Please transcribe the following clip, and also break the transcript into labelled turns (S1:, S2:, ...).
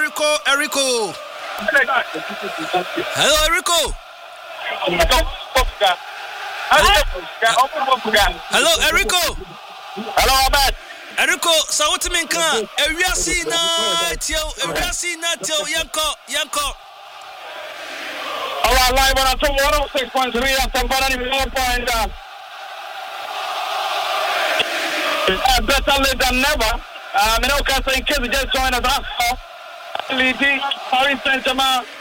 S1: Erico. Hello, Erico. Hello, Erico.
S2: Hello, Ahmed.
S1: Erico, so what you mean? Eriasina, Yanko.
S2: All right, live on 106.3 and temporary 4.0. Better late than never. In case you just joined us, Paris Saint-Germain